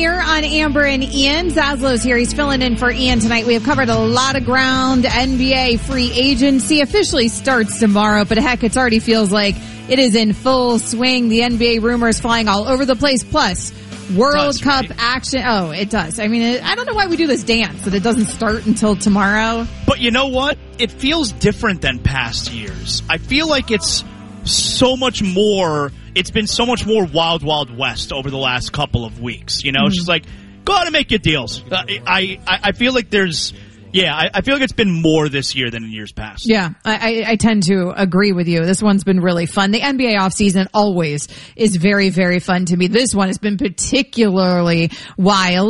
here on Amber and Ian. Zasloh's here. He's filling in for Ian tonight. We have covered a lot of ground. NBA free agency officially starts tomorrow, but heck, it already feels like it is in full swing. The NBA rumors flying all over the place. Plus, World Cup action. Oh, it does. I mean, I don't know why we do this dance that it doesn't start until tomorrow. But you know what? It feels different than past years. I feel like it's so much more. It's been so much more wild, wild west over the last couple of weeks. You know, It's just like, go out and make your deals. I feel like there's. Yeah, I feel like it's been more this year than in years past. Yeah, I tend to agree with you. This one's been really fun. The NBA offseason always is very, very fun to me. This one has been particularly wild.